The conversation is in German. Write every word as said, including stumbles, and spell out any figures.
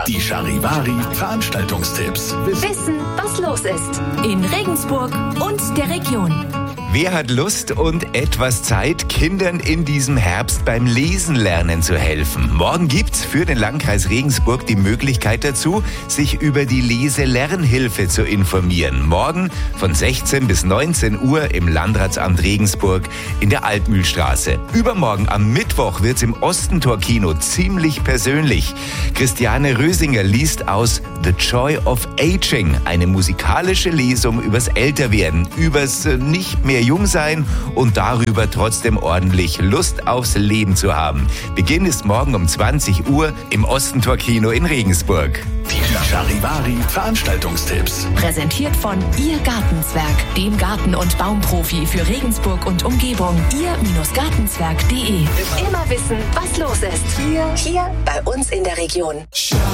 Die Charivari Veranstaltungstipps. Wissen, was los ist in Regensburg und der Region. Wer hat Lust und etwas Zeit, Kindern in diesem Herbst beim Lesen lernen zu helfen? Morgen gibt's für den Landkreis Regensburg die Möglichkeit dazu, sich über die Lese-Lernhilfe zu informieren. Morgen von sechzehn bis neunzehn Uhr im Landratsamt Regensburg in der Altmühlstraße. Übermorgen am Mittwoch wird's im Ostentor-Kino ziemlich persönlich. Christiane Rösinger liest aus The Joy of Aging, eine musikalische Lesung übers Älterwerden, übers äh, nicht mehr jung sein und darüber trotzdem ordentlich Lust aufs Leben zu haben. Beginn ist morgen um zwanzig Uhr im Ostentor-Kino in Regensburg. Die Charivari Veranstaltungstipps. Präsentiert von Ihr Gartenzwerg, dem Garten- und Baumprofi für Regensburg und Umgebung. Ihr-Gartenzwerg punkt de. Immer wissen, was los ist. Hier, hier bei uns in der Region.